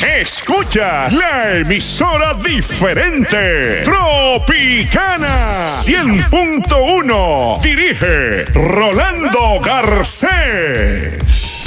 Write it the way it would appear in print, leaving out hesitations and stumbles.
Escuchas la emisora diferente, Tropicana 100.1. Dirige Rolando Garcés.